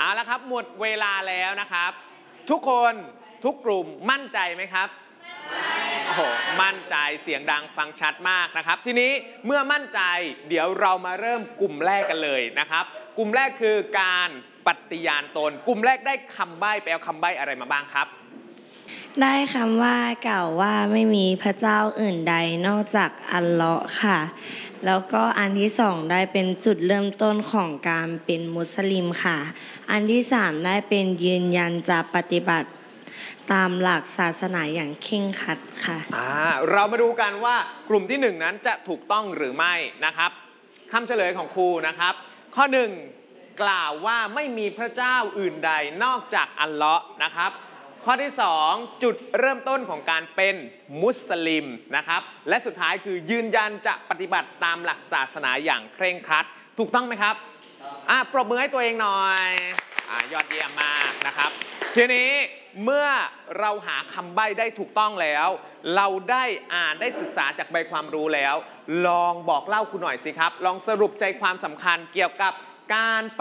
เอาละครับหมดเวลาแล้วนะครับทุกคนทุกกลุ่มมั่นใจไหมครับโอ้โหมั่นใจเสียงดังฟังชัดมากนะครับทีนี้เมื่อมั่นใจเดี๋ยวเรามาเริ่มกลุ่มแรกกันเลยนะครับกลุ่มแรกคือการปฏิญาณตนกลุ่มแรกได้คำใบ้ไปเอาคำใบ้อะไรมาบ้างครับได้คำว่ากล่าวว่าไม่มีพระเจ้าอื่นใดนอกจากอัลเลาะห์ค่ะแล้วก็อันที่สองได้เป็นจุดเริ่มต้นของการเป็นมุสลิมค่ะอันที่สามได้เป็นยืนยันจะปฏิบัติตามหลักศาสนาอย่างเคร่งครัดค่ะเรามาดูกันว่ากลุ่มที่หนึ่งนั้นจะถูกต้องหรือไม่นะครับคำเฉลยของครูนะครับข้อหนึ่งกล่าวว่าไม่มีพระเจ้าอื่นใดนอกจากอัลเลาะห์นะครับข้อที่2จุดเริ่มต้นของการเป็นมุสลิมนะครับและสุดท้ายคือยืนยันจะปฏิบัติตามหลักศาสนาอย่างเคร่งครัดถูกต้องไหมครับปรบมือให้ตัวเองหน่อยยอดเยี่ยมมากนะครับทีนี้เมื่อเราหาคำใบ้ได้ถูกต้องแล้วเราได้อ่านได้ศึกษาจากใบความรู้แล้วลองบอกเล่าคุณหน่อยสิครับลองสรุปใจความสำคัญเกี่ยวกับการ